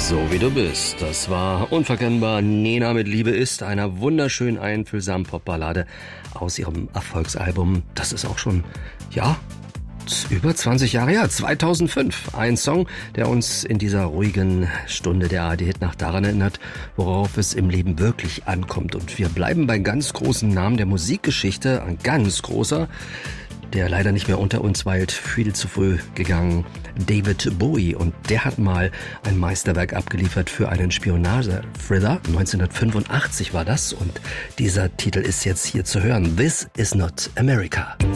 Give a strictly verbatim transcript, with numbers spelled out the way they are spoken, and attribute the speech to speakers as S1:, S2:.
S1: So wie du bist. Das war unverkennbar Nena mit Liebe ist, einer wunderschön einfühlsamen Popballade aus ihrem Erfolgsalbum. Das ist auch schon, ja, über zwanzig Jahre her, zweitausendfünf. Ein Song, der uns in dieser ruhigen Stunde der A R D-Hit-Nacht daran erinnert, worauf es im Leben wirklich ankommt. Und wir bleiben bei ganz großen Namen der Musikgeschichte, ein ganz großer, der leider nicht mehr unter uns weilt, viel zu früh gegangen, David Bowie. Und der hat mal ein Meisterwerk abgeliefert für einen Spionage-Thriller. neunzehnhundertfünfundachtzig war das und dieser Titel ist jetzt hier zu hören. This is not America.